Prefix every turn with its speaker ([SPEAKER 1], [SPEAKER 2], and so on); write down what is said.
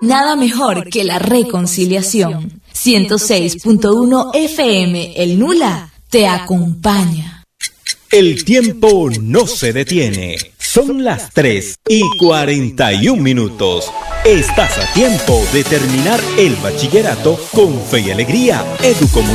[SPEAKER 1] Nada mejor que la reconciliación. 106.1 FM, el Nula, te acompaña.
[SPEAKER 2] El tiempo no se detiene. Son las 3:41. Estás a tiempo de terminar el bachillerato con fe y alegría. Educomunicación.